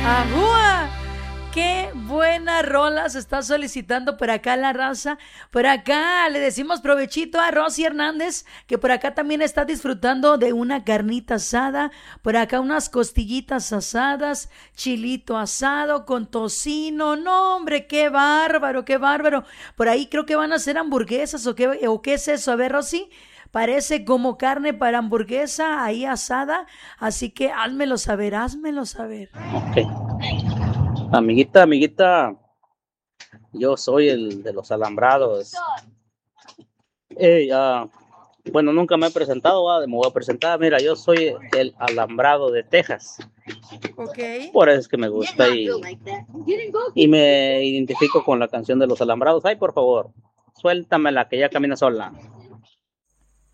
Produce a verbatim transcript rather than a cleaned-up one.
¡Ajúa! Qué buena rola se está solicitando por acá la raza. Por acá le decimos provechito a Rosy Hernández, que por acá también está disfrutando de una carnita asada. Por acá unas costillitas asadas, chilito asado con tocino. No, hombre, qué bárbaro, qué bárbaro. Por ahí creo que van a hacer hamburguesas o qué, o qué es eso. A ver, Rosy. Parece como carne para hamburguesa ahí asada. Así que házmelo saber, házmelo saber. Ok. Amiguita, amiguita, yo soy el de los alambrados. Ey, ah, bueno, nunca me he presentado, ah, me voy a presentar. Mira, yo soy el alambrado de Texas. Ok. Por eso es que me gusta y, y me identifico con la canción de los alambrados. Ay, por favor, suéltamela que ya camina sola.